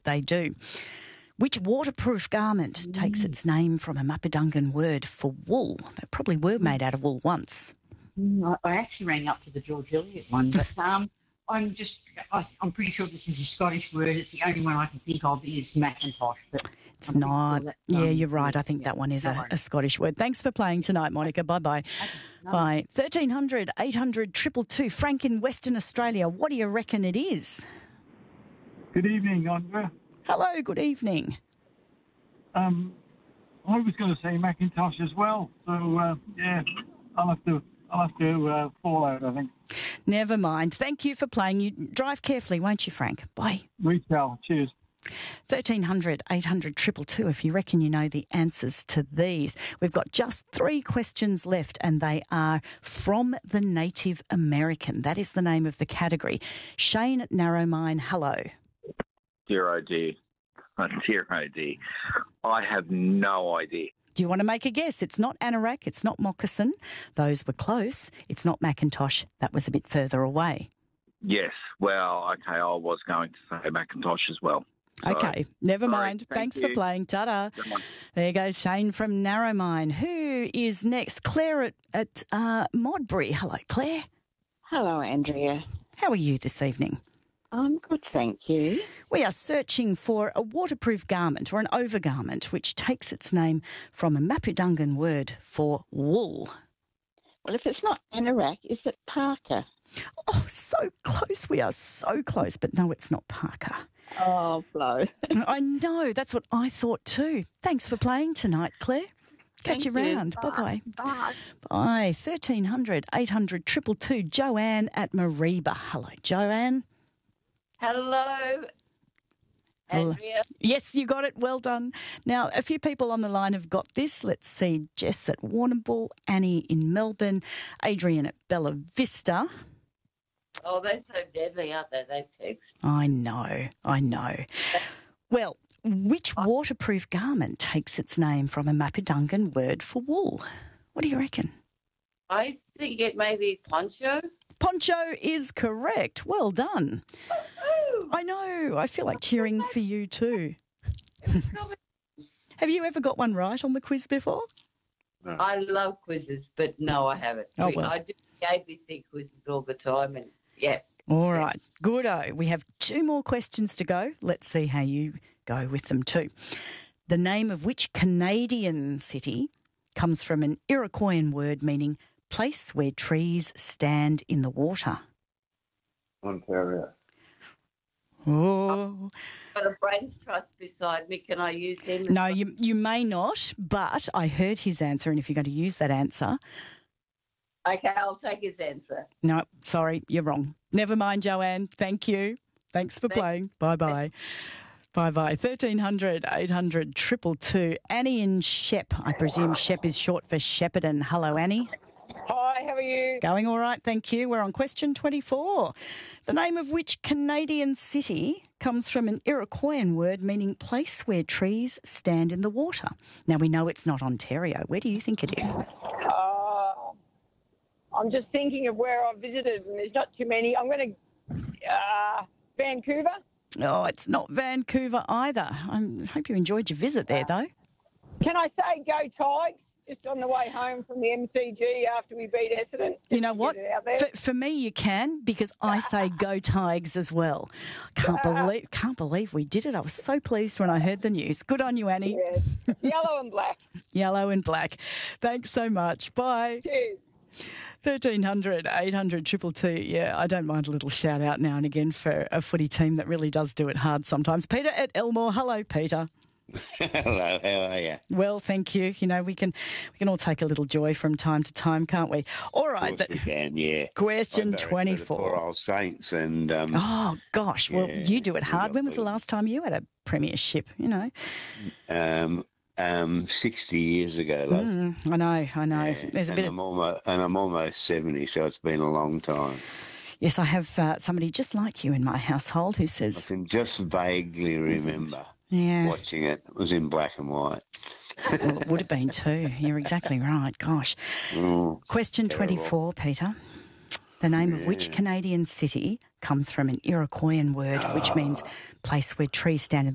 they do. Which waterproof garment takes its name from a Mapudungun word for wool? They probably were made out of wool once. I actually rang up for the George Eliot one, but I'm pretty sure this is a Scottish word. It's the only one I can think of is Macintosh. But it's not. Sure you're right. I think that one is a Scottish word. Thanks for playing tonight, Monica. Bye-bye. Bye. 1300 800 222. Frank in Western Australia, what do you reckon it is? Good evening, Andrea. Hello, good evening. I was going to say Macintosh as well. So, I'll have to fall out, I think. Never mind. Thank you for playing. You drive carefully, won't you, Frank? Bye. We shall. Cheers. 1300 800 222 if you reckon you know the answers to these. We've got just 3 questions left and they are from the Native American. That is the name of the category. Shane at Narromine, hello. Dear OD. I have no idea. Do you want to make a guess? It's not anorak, it's not moccasin. Those were close. It's not Macintosh. That was a bit further away. Yes. Well, okay, I was going to say Macintosh as well. So, okay, never mind. Thanks for playing. Ta-da. There goes Shane from Narromine. Who is next? Claire at Modbury. Hello, Claire. Hello, Andrea. How are you this evening? I'm good, thank you. We are searching for a waterproof garment or an overgarment which takes its name from a Mapudungun word for wool. Well, if it's not anorak, is it parka? Oh, so close. We are so close. But no, it's not parka. Oh, blow. I know. That's what I thought too. Thanks for playing tonight, Claire. Catch you round. Bye-bye. Bye. Bye. 1300 800 222. Joanne at Mareeba. Hello, Joanne. Hello, Andrea. Yes, you got it. Well done. Now, a few people on the line have got this. Let's see. Jess at Warrnambool, Annie in Melbourne, Adrian at Bella Vista. Oh, they're so deadly, aren't they? They text. I know. Well, which waterproof garment takes its name from a Mapudungun word for wool? What do you reckon? I think it may be poncho. Poncho is correct. Well done. I know. I feel like cheering for you too. Have you ever got one right on the quiz before? No. I love quizzes, but no, I haven't. Oh, well. I do the ABC quizzes all the time, and yeah. All right. Good-o. We have 2 more questions to go. Let's see how you go with them too. The name of which Canadian city comes from an Iroquoian word meaning place where trees stand in the water? Ontario. Oh. I've got a brains trust beside me. Can I use him? No, you may not, but I heard his answer, and if you're going to use that answer... Okay, I'll take his answer. No, sorry, you're wrong. Never mind, Joanne. Thank you. Thanks for playing. Bye-bye. Bye-bye. 1300 800 222. Annie in Shep. I presume Shep is short for Shepparton. Hello, Annie. Hi, how are you? Going all right, thank you. We're on question 24. The name of which Canadian city comes from an Iroquoian word meaning place where trees stand in the water? Now, we know it's not Ontario. Where do you think it is? I'm just thinking of where I've visited, and there's not too many. I'm going to Vancouver. Oh, it's not Vancouver either. I hope you enjoyed your visit there, though. Can I say go Tigers? Just on the way home from the MCG after we beat Essendon. You know what? For me, you can, because I say go Tigers as well. Can't believe we did it. I was so pleased when I heard the news. Good on you, Annie. Yeah. Yellow and black. Yellow and black. Thanks so much. Bye. Cheers. 1300 800 222. Yeah, I don't mind a little shout out now and again for a footy team that really does do it hard sometimes. Peter at Elmore. Hello, Peter. Hello, how are you? Well, thank you. You know, we can all take a little joy from time to time, can't we? All right. Of course we can, yeah. Question 24. Poor old Saints and... oh, gosh. Well, you do it hard. When was the last time you had a premiership, you know? 60 years ago, love. I know. Yeah. There's a bit I'm almost 70, so it's been a long time. Yes, I have somebody just like you in my household who says... I can just vaguely remember watching it. It was in black and white. Well, it would have been too. You're exactly right. Gosh. Question 24, Peter. The name of which Canadian city comes from an Iroquoian word which means place where trees stand in